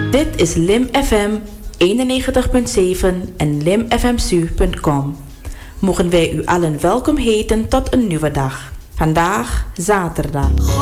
Dit is Lim FM 91.7 en limfmsu.com. Mogen wij u allen welkom heten tot een nieuwe dag. Vandaag zaterdag.